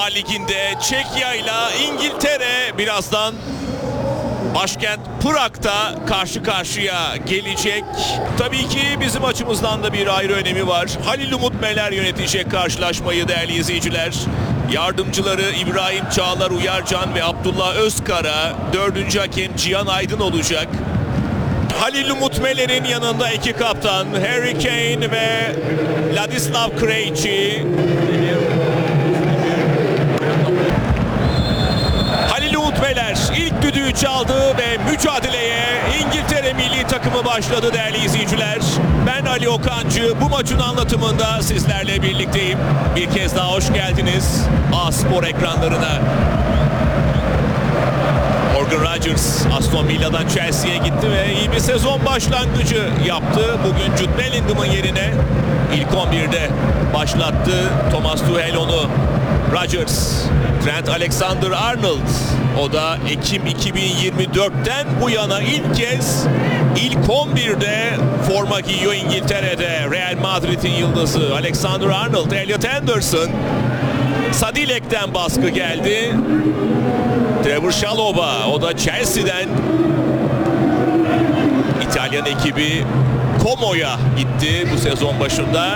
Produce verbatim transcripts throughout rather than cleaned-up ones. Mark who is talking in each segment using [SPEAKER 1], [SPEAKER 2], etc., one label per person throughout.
[SPEAKER 1] Şampiyonlar Ligi'nde Çekya ile İngiltere birazdan başkent Prag'da karşı karşıya gelecek. Tabii ki bizim açımızdan da bir ayrı önemi var. Halil Umut Meler yönetecek karşılaşmayı değerli izleyiciler. Yardımcıları İbrahim Çağlar Uyarcan ve Abdullah Özkara, dördüncü hakem Cihan Aydın olacak. Halil Umut Meler'in yanında iki kaptan Harry Kane ve Ladislav Krejci. Halil Umut Meler ilk düdüğü çaldı ve mücadeleye İngiltere milli takımı başladı değerli izleyiciler. Ben Ali Okancı, bu maçın anlatımında sizlerle birlikteyim. Bir kez daha hoş geldiniz A-Spor ekranlarına. Morgan Rodgers Aston Villa'dan Chelsea'ye gitti ve iyi bir sezon başlangıcı yaptı. Bugün Jude Bellingham'ın yerine ilk on birde başlattı Thomas Tuchel onu. Rodgers, Trent Alexander-Arnold, o da Ekim iki bin yirmi dörtten bu yana ilk kez ilk on birde forma giyiyor İngiltere'de. Real Madrid'in yıldızı Alexander-Arnold, Elliot Anderson, Sadilek'ten baskı geldi. Trevor Chalobah, o da Chelsea'den. İtalyan ekibi Como'ya gitti bu sezon başında.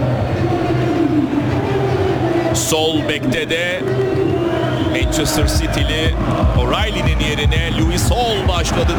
[SPEAKER 1] Sol bekte de Manchester City'li O'Reilly'nin yerine Louis Hall başladı.